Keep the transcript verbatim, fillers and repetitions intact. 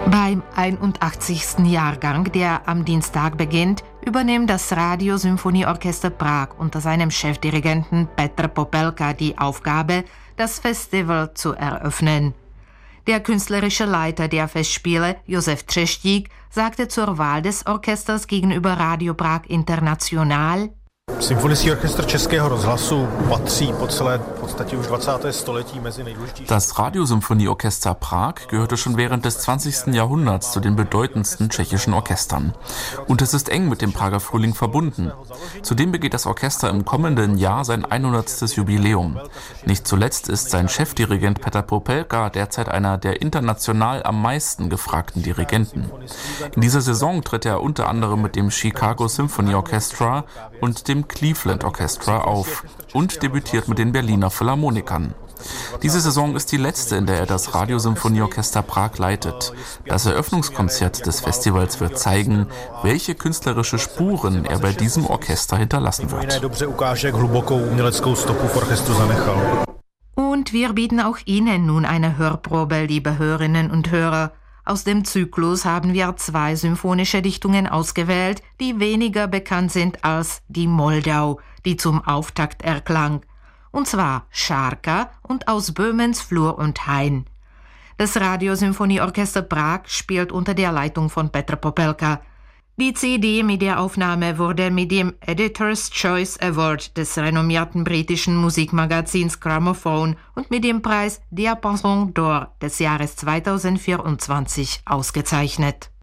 Beim einundachtzigsten Jahrgang, der am Dienstag beginnt, übernimmt das Radiosymphonieorchester Prag unter seinem Chefdirigenten Petr Popelka die Aufgabe, das Festival zu eröffnen. Der künstlerische Leiter der Festspiele, Josef Třeštík, sagte zur Wahl des Orchesters gegenüber Radio Prag International: Symfonický orchestr Českého rozhlasu patří po celé v podstatě už dvacátém století mezi nejdůležitější. Das Radiosymphonieorchester Prag gehörte schon während des zwanzigsten Jahrhunderts zu den bedeutendsten tschechischen Orchestern. Und es ist eng mit dem Prager Frühling verbunden. Zudem begeht das Orchester im kommenden Jahr sein hundertstes Jubiläum. Nicht zuletzt ist sein Chefdirigent Petr Popelka derzeit einer der international am meisten gefragten Dirigenten. In dieser Saison tritt er unter anderem mit dem Chicago Symphony Orchestra und dem Cleveland Orchestra auf und debütiert mit den Berliner Philharmonikern. Diese Saison ist die letzte, in der er das Radiosymphonieorchester Prag leitet. Das Eröffnungskonzert des Festivals wird zeigen, welche künstlerische Spuren er bei diesem Orchester hinterlassen wird. Und wir bieten auch Ihnen nun eine Hörprobe, liebe Hörerinnen und Hörer. Aus dem Zyklus haben wir zwei symphonische Dichtungen ausgewählt, die weniger bekannt sind als die Moldau, die zum Auftakt erklang. Und zwar Scharka und Aus Böhmens Flur und Hain. Das Radiosymphonieorchester Prag spielt unter der Leitung von Petr Popelka. Die C D mit der Aufnahme wurde mit dem Editor's Choice Award des renommierten britischen Musikmagazins Gramophone und mit dem Preis Diapason d'Or des Jahres zweitausendvierundzwanzig ausgezeichnet.